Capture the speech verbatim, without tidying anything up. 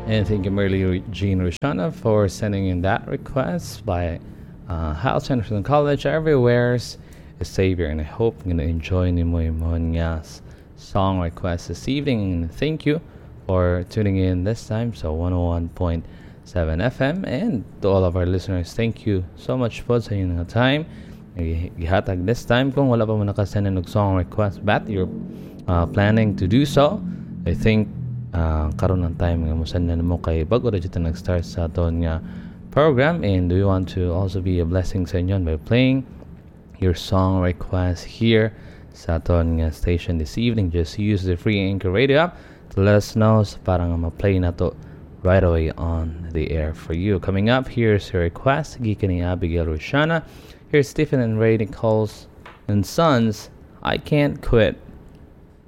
And thank you, Merly Jean Rushana, for sending in that request by uh, Hal Henderson College. Everywhere's a Savior, and I hope you're gonna enjoy ni mo Monya's song request this evening. And thank you for tuning in this time. So one oh one point seven F M, and to all of our listeners, thank you so much po sa inyong time. Ihatag this time kung wala pa mo nakasend ng song request, but you're uh, planning to do so. I think uh, karon ng time nga mo send na mo kay bago ra jud nag-start sa aton nga program. And do you want to also be a blessing sa inyo by playing your song request here sa aton nga station this evening? Just use the free Anchor Radio app to let us know so para nga ma-play na to right away on the air for you. Coming up, here's your request, gikan ni Abigail Rushana. Here's Stephen and Ray Nichols and Sons, I Can't Quit.